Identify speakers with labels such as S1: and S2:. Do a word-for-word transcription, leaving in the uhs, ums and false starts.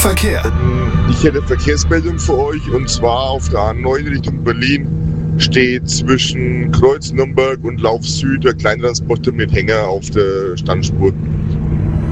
S1: Verkehr.
S2: Ich hätte Verkehrsmeldung für euch und zwar auf der A neun Richtung Berlin steht zwischen Kreuz Nürnberg und Lauf Süd der Kleintransporter mit Hänger auf der Standspur.